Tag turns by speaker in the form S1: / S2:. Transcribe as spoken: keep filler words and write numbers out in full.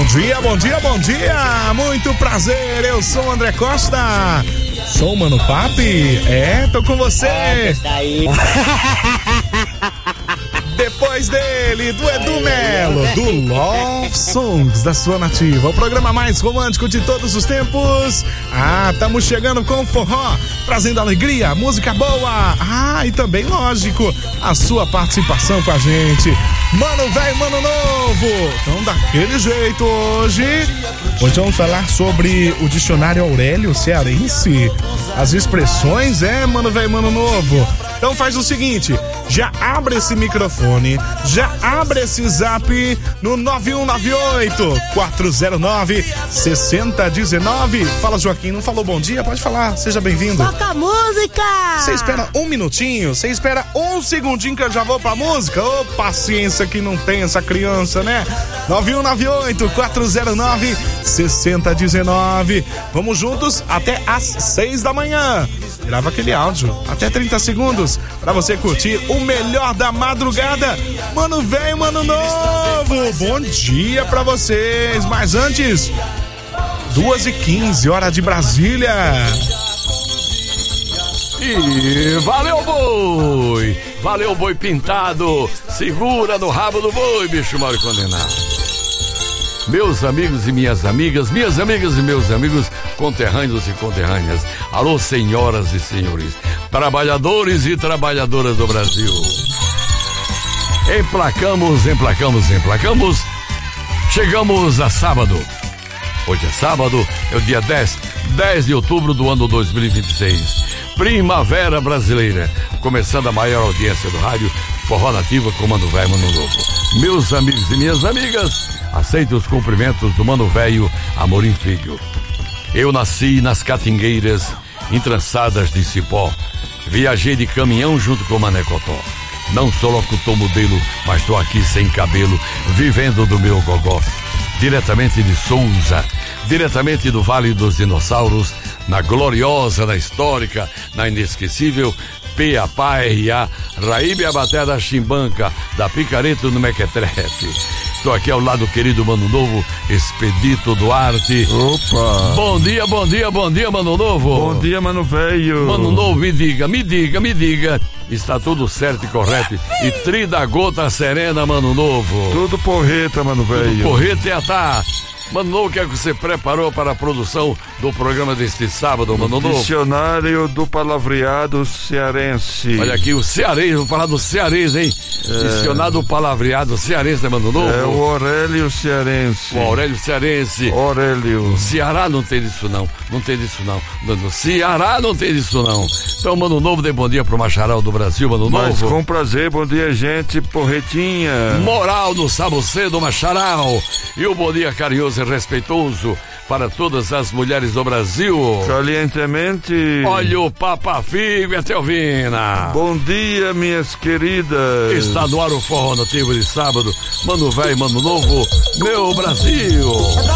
S1: Bom dia, bom dia, bom dia! Muito prazer, eu sou o André Costa. Sou o Mano Papi. É, tô com você.
S2: É, tá aí.
S1: Depois dele, do Edu Melo, do Love Songs da sua Nativa, o programa mais romântico de todos os tempos. Ah, estamos chegando com forró, trazendo alegria, música boa. Ah, e também, lógico, a sua participação com a gente. Mano velho, mano novo. Então, daquele jeito hoje. Hoje vamos falar sobre o dicionário Aurélio Cearense. As expressões, é, mano velho, mano novo. Então faz o seguinte, já abre esse microfone, já abre esse zap no nove um nove oito, quatro zero nove, seis zero um nove. Fala, Joaquim, não falou bom dia? Pode falar, seja bem-vindo.
S3: Toca a música!
S1: Você espera um minutinho, você espera um segundinho que eu já vou pra música? Ô, paciência que não tem essa criança, né? nove um nove oito, quatro zero nove, seis zero um nove. Vamos juntos até às seis da manhã. Grava aquele áudio, até trinta segundos, pra você curtir o melhor da madrugada. Mano velho, mano novo, bom dia pra vocês. Mas antes, duas e quinze, hora de Brasília.
S4: E valeu, boi! Valeu, boi pintado! Segura no rabo do boi, bicho mal condenado. Meus amigos e minhas amigas, minhas amigas e meus amigos, conterrâneos e conterrâneas, alô, senhoras e senhores, trabalhadores e trabalhadoras do Brasil. Emplacamos, emplacamos, emplacamos. Chegamos a sábado. Hoje é sábado, é o dia dez, dez de outubro do ano dois mil e vinte e seis. Primavera brasileira. Começando a maior audiência do rádio Forró Nativa com Mano Velho, Mano Novo. Meus amigos e minhas amigas, aceite os cumprimentos do Mano Velho Amorim Filho. Eu nasci nas catingueiras entrançadas de cipó. Viajei de caminhão junto com o Mané Cotó. Não sou locutor modelo, mas tô aqui sem cabelo, vivendo do meu gogó. Diretamente de Souza, diretamente do Vale dos Dinossauros, na gloriosa, na histórica, na inesquecível P A P A R A, Raíbe Abaté da Chimbanca, da Picareta no Mequetrefe. Estou aqui ao lado do querido Mano Novo, Expedito Duarte.
S5: Opa!
S4: Bom dia, bom dia, bom dia, Mano Novo.
S5: Bom dia, Mano Velho.
S4: Mano Novo, me diga, me diga, me diga. Está tudo certo e correto. E trida gota serena, Mano Novo.
S5: Tudo porreta, Mano Velho.
S4: Porreta e atá. Mano Novo, o que é que você preparou para a produção do programa deste sábado, Mano Novo?
S5: Dicionário do Palavreado Cearense.
S4: Olha aqui, o cearense, vou falar do cearense, hein? É. Dicionário do Palavreado Cearense, né, Mano Novo?
S5: É o Aurélio Cearense.
S4: O Aurélio Cearense.
S5: Aurélio.
S4: No Ceará não tem disso não, não tem disso não. No Ceará não tem disso não. Então, Mano Novo, dê bom dia pro Macharal do Brasil, Mano Novo.
S5: Mas com prazer, bom dia, gente, porretinha.
S4: Moral no sábado cedo, Macharal. E o bom dia carinhoso e respeitoso para todas as mulheres do Brasil.
S5: Calientemente.
S4: Olha o Papa Figo e a Teovina.
S5: Bom dia, minhas queridas.
S4: Está no ar o Forró Nativo de sábado. Mano Velho, Mano Novo, meu Brasil.